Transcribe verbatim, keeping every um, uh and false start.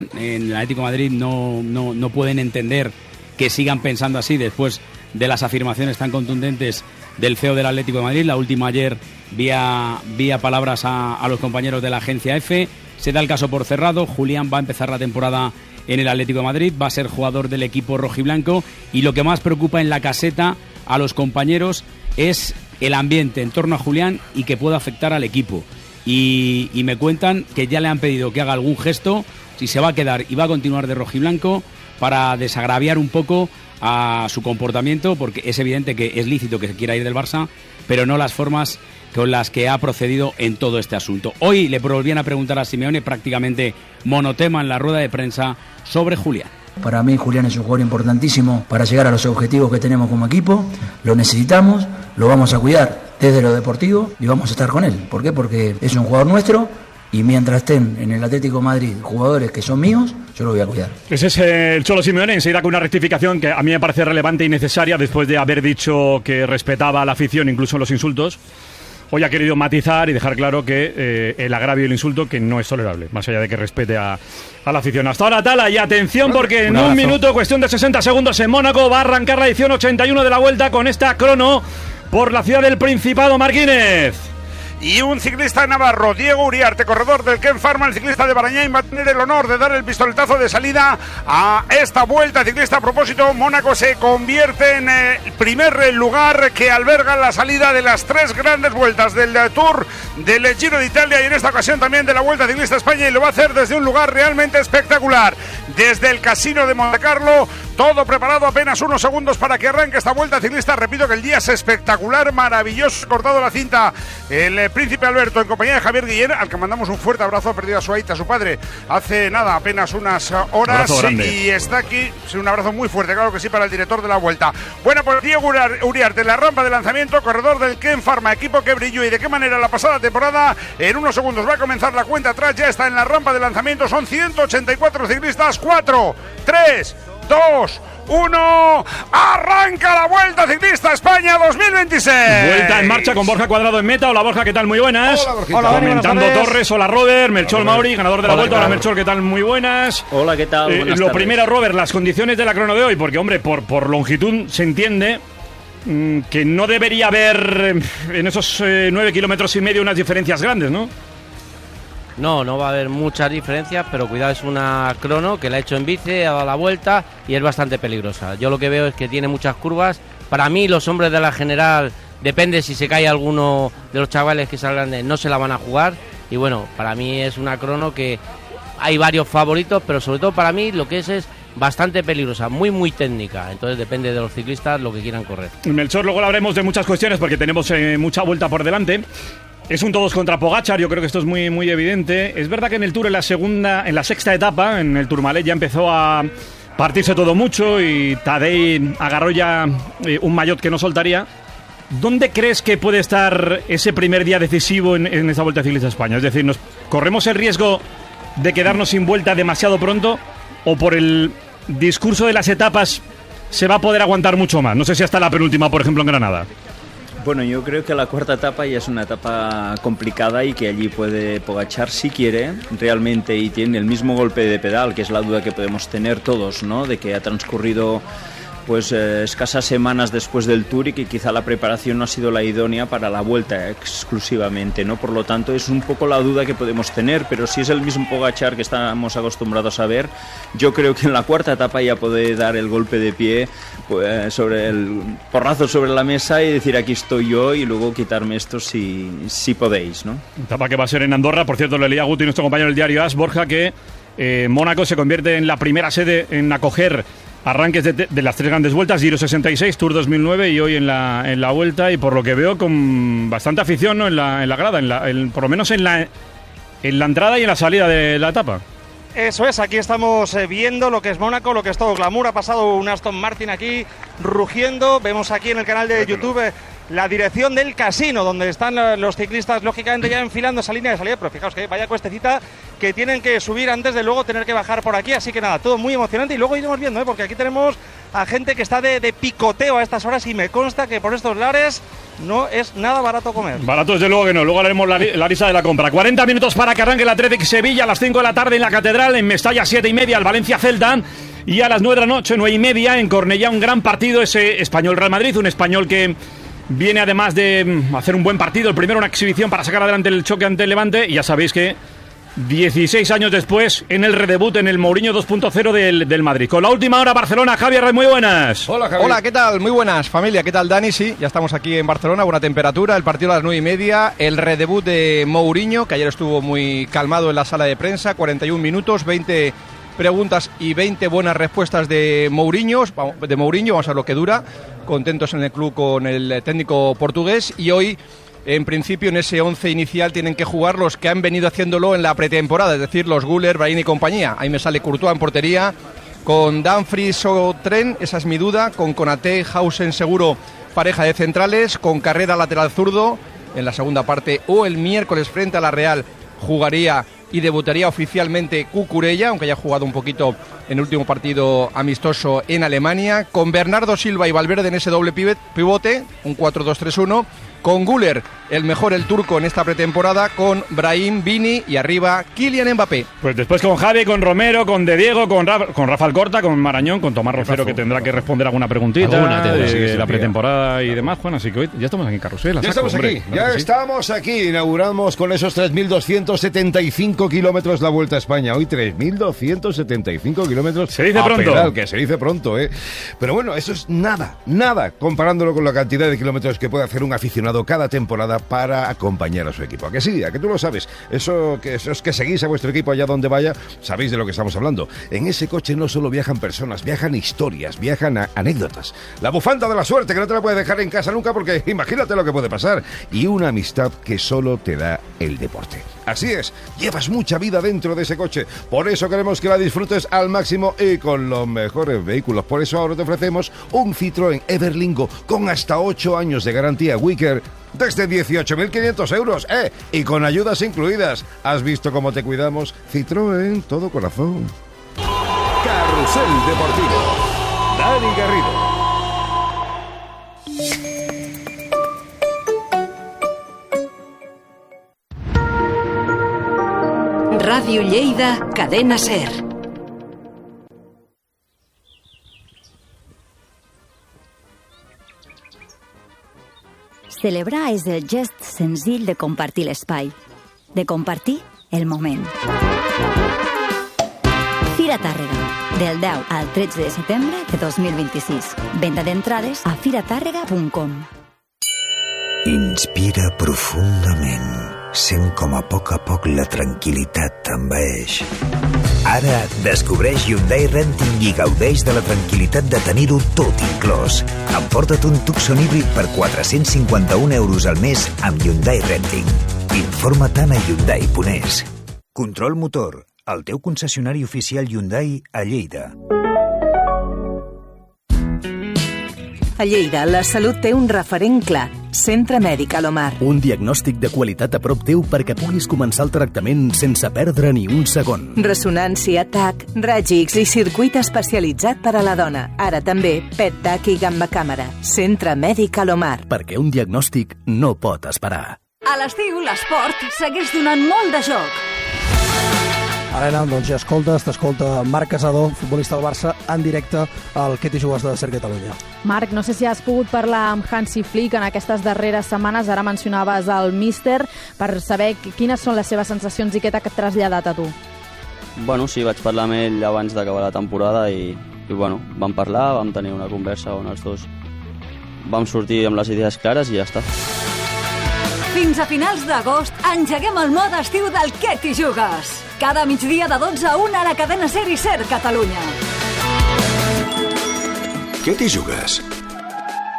En el Atlético de Madrid no, no, no pueden entender que sigan pensando así después de las afirmaciones tan contundentes del C E O del Atlético de Madrid. La última ayer vía, vía palabras a, a los compañeros de la agencia F. Se da el caso por cerrado. Julián va a empezar la temporada en el Atlético de Madrid, va a ser jugador del equipo rojiblanco, y lo que más preocupa en la caseta a los compañeros es el ambiente en torno a Julián y que pueda afectar al equipo. Y, y me cuentan que ya le han pedido que haga algún gesto, si se va a quedar y va a continuar de rojiblanco, para desagraviar un poco a su comportamiento, porque es evidente que es lícito que se quiera ir del Barça, pero no las formas con las que ha procedido en todo este asunto. Hoy le volvían a preguntar a Simeone, prácticamente monotema en la rueda de prensa, sobre Julián. Para mí Julián es un jugador importantísimo para llegar a los objetivos que tenemos como equipo. Lo necesitamos, lo vamos a cuidar desde lo deportivo y vamos a estar con él. ¿Por qué? Porque es un jugador nuestro y mientras estén en el Atlético de Madrid jugadores que son míos, yo lo voy a cuidar. Ese es el Cholo Simeone, enseguida con una rectificación que a mí me parece relevante y necesaria después de haber dicho que respetaba a la afición incluso en los insultos. Hoy ha querido matizar y dejar claro que eh, el agravio y el insulto que no es tolerable, más allá de que respete a, a la afición. Hasta ahora, Tala, y atención porque en un, un minuto, cuestión de sesenta segundos en Mónaco, va a arrancar la edición ochenta y uno de la Vuelta con esta crono por la ciudad del Principado. Marquínez. Y un ciclista navarro, Diego Uriarte, corredor del Ken Pharma, el ciclista de Barañáin, va a tener el honor de dar el pistoletazo de salida a esta vuelta ciclista. A propósito, Mónaco se convierte en el primer lugar que alberga la salida de las tres grandes vueltas del Tour, del Giro de Italia y en esta ocasión también de la Vuelta Ciclista España, y lo va a hacer desde un lugar realmente espectacular, desde el Casino de Montecarlo. Todo preparado, apenas unos segundos para que arranque esta Vuelta Ciclista. Repito que el día es espectacular, maravilloso, cortado la cinta el Príncipe Alberto en compañía de Javier Guillén, al que mandamos un fuerte abrazo. Ha perdido a su aita, a su padre, hace nada, apenas unas horas, y está aquí. Sí, un abrazo muy fuerte, claro que sí, para el director de la Vuelta. Bueno, pues Diego Uriarte en la rampa de lanzamiento, corredor del Ken Pharma, equipo que brilló y de qué manera la pasada temporada. En unos segundos va a comenzar la cuenta atrás, ya está en la rampa de lanzamiento. Son ciento ochenta y cuatro ciclistas. Cuatro, tres, dos, uno, arranca la Vuelta Ciclista España dos mil veintiséis. Vuelta en marcha con Borja Cuadrado en meta. Hola Borja, ¿qué tal? Muy buenas. Hola, hola, comentando Torres, hola Robert, Melchor Mauri, ganador de la hola, Vuelta. Hola Melchor, ¿qué tal? Muy buenas. Hola, ¿qué tal? Eh, lo tardes. Primero, Robert, las condiciones de la crono de hoy, porque hombre, por, por longitud se entiende mmm, que no debería haber en esos eh, nueve kilómetros y medio unas diferencias grandes, ¿no? No, no va a haber muchas diferencias, pero cuidado, es una crono que la ha hecho en bici, ha dado la vuelta y es bastante peligrosa. Yo lo que veo es que tiene muchas curvas. Para mí los hombres de la general, depende si se cae alguno de los chavales que salgan de, no se la van a jugar. Y bueno, para mí es una crono que hay varios favoritos, pero sobre todo para mí lo que es es bastante peligrosa, muy muy técnica. Entonces depende de los ciclistas lo que quieran correr. Melchor, luego hablaremos de muchas cuestiones porque tenemos eh, mucha vuelta por delante. Es un todos contra Pogačar, yo creo que esto es muy muy evidente. Es verdad que en el Tour, en la segunda, en la sexta etapa, en el Tourmalet, ya empezó a partirse todo mucho y Tadej agarró ya eh, un maillot que no soltaría. ¿Dónde crees que puede estar ese primer día decisivo en, en esta Vuelta Ciclista a España? Es decir, ¿nos corremos el riesgo de quedarnos sin vuelta demasiado pronto o por el discurso de las etapas se va a poder aguantar mucho más? No sé si hasta la penúltima, por ejemplo, en Granada. Bueno, yo creo que la cuarta etapa ya es una etapa complicada y que allí puede Pogačar, si quiere, realmente, y tiene el mismo golpe de pedal, que es la duda que podemos tener todos, ¿no? De que ha transcurrido pues eh, escasas semanas después del Tour y que quizá la preparación no ha sido la idónea para la Vuelta exclusivamente, ¿no? Por lo tanto, es un poco la duda que podemos tener, pero si es el mismo Pogačar que estamos acostumbrados a ver, yo creo que en la cuarta etapa ya puede dar el golpe de pie, pues, sobre el porrazo sobre la mesa y decir aquí estoy yo y luego quitarme esto si, si podéis, ¿no? Etapa que va a ser en Andorra. Por cierto, le leía a Guti, nuestro compañero del diario As, Borja, que eh, Mónaco se convierte en la primera sede en acoger arranques de, de las tres grandes vueltas, Giro sesenta y seis, Tour dos mil nueve y hoy en la, en la Vuelta, y por lo que veo con bastante afición, ¿no? en, la, en la grada, en la, en, por lo menos en la, en la entrada y en la salida de la etapa. Eso es, aquí estamos viendo lo que es Mónaco, lo que es todo glamour. Ha pasado un Aston Martin aquí rugiendo. Vemos aquí en el canal de YouTube la dirección del casino, donde están los ciclistas, lógicamente, ya enfilando esa línea de salida. Pero fijaos que vaya cuestecita que tienen que subir antes de luego tener que bajar por aquí. Así que nada, todo muy emocionante. Y luego iremos viendo, ¿eh? porque aquí tenemos a gente que está de, de picoteo a estas horas y me consta que por estos lares no es nada barato comer. Barato desde luego que no, luego haremos la, la lista de la compra. cuarenta minutos para que arranque el Athletic Sevilla a las cinco de la tarde en la Catedral, en Mestalla siete y media el Valencia Celta y a las nueve de la noche, nueve y media en Cornellá, un gran partido ese Español Real Madrid, un Español que viene además de hacer un buen partido, el primero una exhibición para sacar adelante el choque ante el Levante y ya sabéis que dieciséis años después en el redebut en el Mourinho dos punto cero del, del Madrid. Con la última hora Barcelona, Javier, muy buenas. Hola, Javier. Hola, ¿qué tal? Muy buenas, familia. ¿Qué tal, Dani? Sí, ya estamos aquí en Barcelona, buena temperatura, el partido a las nueve y media, el redebut de Mourinho, que ayer estuvo muy calmado en la sala de prensa, cuarenta y un minutos, veinte preguntas y veinte buenas respuestas de Mourinho, de Mourinho, vamos a ver lo que dura, contentos en el club con el técnico portugués y hoy en principio en ese once inicial tienen que jugar los que han venido haciéndolo en la pretemporada, es decir, los Güler, Brahim y compañía. Ahí me sale Courtois en portería, con Dumfries o Tren, esa es mi duda, con Konaté, Hausen seguro pareja de centrales, con Carrera lateral zurdo en la segunda parte o el miércoles frente a la Real jugaría y debutaría oficialmente Cucurella, aunque haya jugado un poquito en el último partido amistoso en Alemania, con Bernardo Silva y Valverde en ese doble pivote, un cuatro dos tres uno, con Güler, el mejor el turco en esta pretemporada, con Brahim, Vini y arriba Kylian Mbappé. Pues después con Javi, con Romero, con De Diego, con, Ra con Rafael Corta, con Marañón, con Tomás Rocero, que tendrá que responder alguna preguntita alguna de, sí, de la pretemporada y demás. Bueno, así que hoy ya estamos aquí en Carrusel. Ya saco, estamos hombre, aquí, claro ya sí. estamos aquí. Inauguramos con esos tres mil doscientos setenta y cinco kilómetros la Vuelta a España. Hoy tres mil doscientos setenta y cinco kilómetros. Se dice a pronto. Pedal, que se dice pronto, ¿eh? Pero bueno, eso es nada, nada, comparándolo con la cantidad de kilómetros que puede hacer un aficionado cada temporada para acompañar a su equipo. ¿A que sí? ¿A que tú lo sabes? Eso que, esos que seguís a vuestro equipo allá donde vaya, sabéis de lo que estamos hablando. En ese coche no solo viajan personas, viajan historias, viajan a anécdotas. La bufanda de la suerte, que no te la puedes dejar en casa nunca porque imagínate lo que puede pasar. Y una amistad que solo te da el deporte. Así es, llevas mucha vida dentro de ese coche. Por eso queremos que la disfrutes al máximo y con los mejores vehículos. Por eso ahora te ofrecemos un Citroën Everlingo con hasta ocho años de garantía Wicker desde dieciocho mil quinientos euros, ¿eh? Y con ayudas incluidas. ¿Has visto cómo te cuidamos? Citroën, todo corazón. Carrusel Deportivo. Dani Garrido. Radio Lleida, Cadena Ser. Celebrar és el gest senzill de compartir l'espai, de compartir el moment. Fira Tàrrega, del deu al tretze de setembre de dos mil vint-i-sis. Venda d'entrades a fira tàrrega punt com. Inspira profundament, sent com a poc a poc la tranquil·litat t'envaeix. Ara descobreix Hyundai Renting i gaudeix de la tranquil·litat de tenir-ho tot inclòs. Emporta't un Tucson híbrid per quatre-cents cinquanta-un euros al mes amb Hyundai Renting. Informa-te'n a Hyundai punt es. Control Motor, el teu concessionari oficial Hyundai a Lleida. A Lleida, la salut té un referent clar. Centre Mèdic Alomar. Un diagnòstic de qualitat a prop teu perquè puguis començar el tractament sense perdre ni un segon. Resonància, T A C, raig X i circuit especialitzat per a la dona. Ara també P E T, T A C i gamma càmera. Centre Mèdic Alomar. Perquè un diagnòstic no pot esperar. A l'estiu, l'esport segueix donant molt de joc. Helena, doncs ja escoltes, t'escolta Marc Casado, futbolista del Barça, en directe al Què t'hi jugues de Ser Catalunya. Marc, no sé si has pogut parlar amb Hansi Flick en aquestes darreres setmanes, ara mencionaves el míster, per saber quines són les seves sensacions i què t'ha traslladat a tu. Bueno, sí, vaig parlar amb ell abans d'acabar la temporada i, i bueno, vam parlar, vam tenir una conversa on els dos vam sortir amb les idees clares i ja està. Fins a finals d'agost engeguem el mode estiu del Què t'hi jugues. Cada migdia de dotze a una a la cadena Ser i Ser Catalunya. Què t'hi jugues?